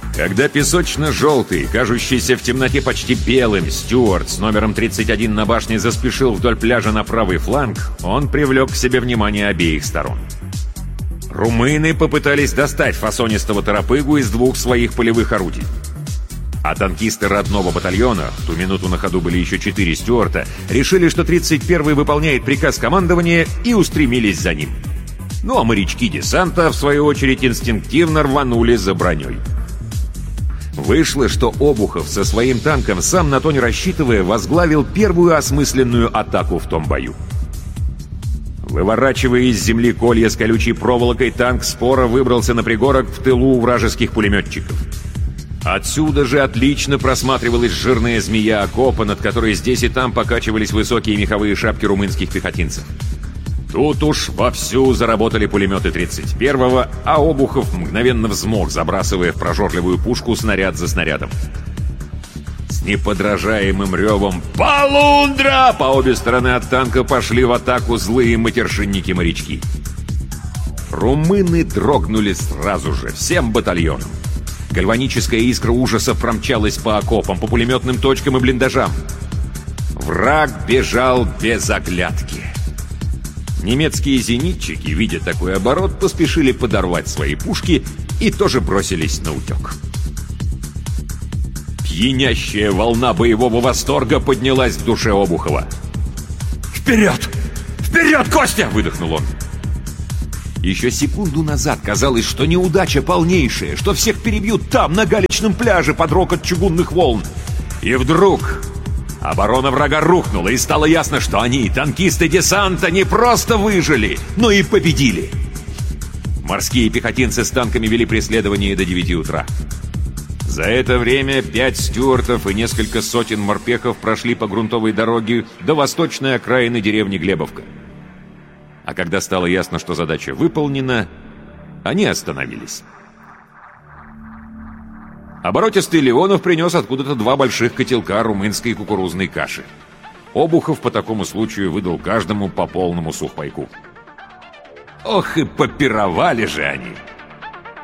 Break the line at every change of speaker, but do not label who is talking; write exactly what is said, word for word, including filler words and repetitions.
Когда песочно-желтый, кажущийся в темноте почти белым, Стюарт с номером тридцать один на башне заспешил вдоль пляжа на правый фланг, он привлек к себе внимание обеих сторон. Румыны попытались достать фасонистого торопыгу из двух своих полевых орудий. А танкисты родного батальона, в ту минуту на ходу были еще четыре Стюарта, решили, что тридцать первый выполняет приказ командования, и устремились за ним. Ну а морячки десанта, в свою очередь, инстинктивно рванули за броней. Вышло, что Обухов со своим танком, сам на то не рассчитывая, возглавил первую осмысленную атаку в том бою. Выворачивая из земли колья с колючей проволокой, танк споро выбрался на пригорок в тылу у вражеских пулеметчиков. Отсюда же отлично просматривалась жирная змея окопа, над которой здесь и там покачивались высокие меховые шапки румынских пехотинцев. Тут уж вовсю заработали пулеметы тридцать первого, а Обухов мгновенно взмок, забрасывая в прожорливую пушку снаряд за снарядом. С неподражаемым ревом «Полундра!» по обе стороны от танка пошли в атаку злые матершинники-морячки. Румыны дрогнули сразу же, всем батальоном. Гальваническая искра ужаса промчалась по окопам, по пулеметным точкам и блиндажам. Враг бежал без оглядки. Немецкие зенитчики, видя такой оборот, поспешили подорвать свои пушки и тоже бросились на утек. Пьянящая волна боевого восторга поднялась в душе Обухова. «Вперед! Вперед, Костя!» — выдохнул он. Еще секунду назад казалось, что неудача полнейшая, что всех перебьют там, на галечном пляже, под рокот чугунных волн. И вдруг оборона врага рухнула, и стало ясно, что они, танкисты десанта, не просто выжили, но и победили. Морские пехотинцы с танками вели преследование до девяти утра. За это время пять стюартов и несколько сотен морпехов прошли по грунтовой дороге до восточной окраины деревни Глебовка. А когда стало ясно, что задача выполнена, они остановились. Оборотистый Леонов принес откуда-то два больших котелка румынской кукурузной каши. Обухов по такому случаю выдал каждому по полному сухпайку. Ох и попировали же они!